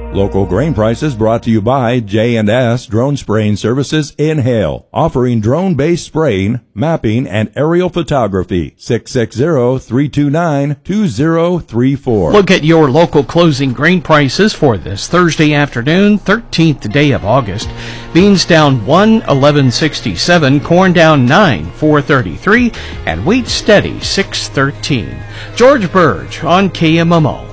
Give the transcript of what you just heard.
Local grain prices brought to you by J&S Drone Spraying Services in Hale, offering drone-based spraying, mapping, and aerial photography. 660-329-2034. Look at your local closing grain prices for this Thursday afternoon, 13th day of August. Beans down 1.1167, corn down 9.433, and wheat steady 6.13. George Burge on KMMO.